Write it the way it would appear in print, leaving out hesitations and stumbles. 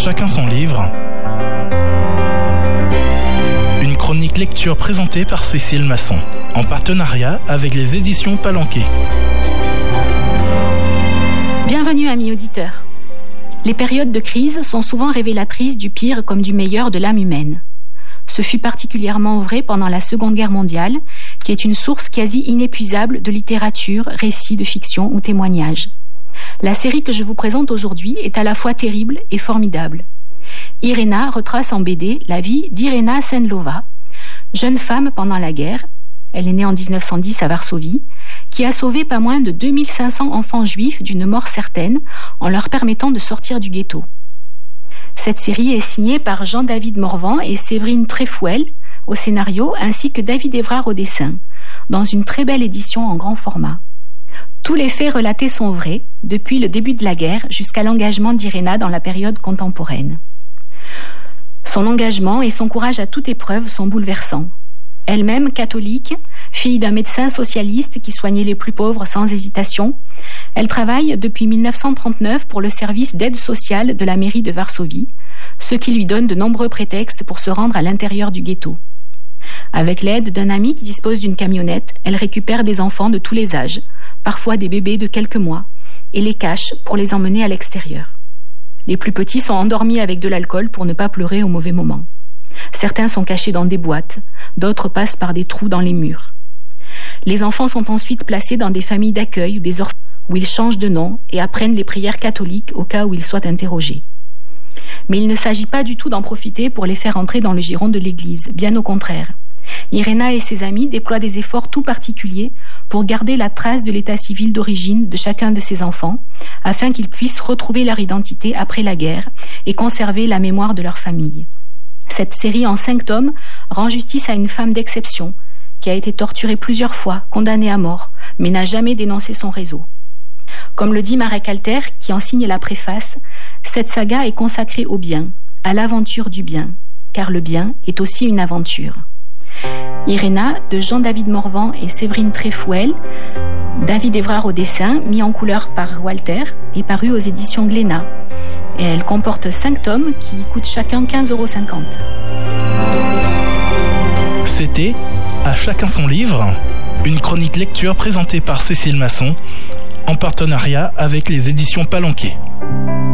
chacun son livre. Une chronique lecture présentée par Cécile Masson, en partenariat avec les éditions Palanquet. Bienvenue amis auditeurs. Les périodes de crise sont souvent révélatrices du pire comme du meilleur de l'âme humaine. Ce fut particulièrement vrai pendant la Seconde Guerre mondiale, qui est une source quasi inépuisable de littérature, récits de fiction ou témoignages. La série que je vous présente aujourd'hui est à la fois terrible et formidable. Irena retrace en BD la vie d'Irena Senlova, jeune femme pendant la guerre, elle est née en 1910 à Varsovie, qui a sauvé pas moins de 2500 enfants juifs d'une mort certaine en leur permettant de sortir du ghetto. Cette série est signée par Jean-David Morvan et Séverine Tréfouel au scénario, ainsi que David Évrard au dessin, dans une très belle édition en grand format. Tous les faits relatés sont vrais, depuis le début de la guerre jusqu'à l'engagement d'Irena dans la période contemporaine. Son engagement et son courage à toute épreuve sont bouleversants. Elle-même catholique, fille d'un médecin socialiste qui soignait les plus pauvres sans hésitation, elle travaille depuis 1939 pour le service d'aide sociale de la mairie de Varsovie, ce qui lui donne de nombreux prétextes pour se rendre à l'intérieur du ghetto. Avec l'aide d'un ami qui dispose d'une camionnette, elle récupère des enfants de tous les âges, parfois des bébés de quelques mois, et les cache pour les emmener à l'extérieur. Les plus petits sont endormis avec de l'alcool pour ne pas pleurer au mauvais moment. Certains sont cachés dans des boîtes, d'autres passent par des trous dans les murs. Les enfants sont ensuite placés dans des familles d'accueil ou des orphelins où ils changent de nom et apprennent les prières catholiques au cas où ils soient interrogés. Mais il ne s'agit pas du tout d'en profiter pour les faire entrer dans le giron de l'Église, bien au contraire. Irena et ses amis déploient des efforts tout particuliers pour garder la trace de l'état civil d'origine de chacun de ses enfants, afin qu'ils puissent retrouver leur identité après la guerre et conserver la mémoire de leur famille. Cette série en 5 tomes rend justice à une femme d'exception qui a été torturée plusieurs fois, condamnée à mort, mais n'a jamais dénoncé son réseau. Comme le dit Marek Alter, qui en signe la préface, cette saga est consacrée au bien, à l'aventure du bien, car le bien est aussi une aventure. Irena, de Jean-David Morvan et Séverine Tréfouel, David Évrard au dessin, mis en couleur par Walter, est paru aux éditions Glénat. Et elle comporte 5 tomes qui coûtent chacun 15,50 €. C'était À chacun son livre, une chronique lecture présentée par Cécile Masson, en partenariat avec les éditions Palanquet.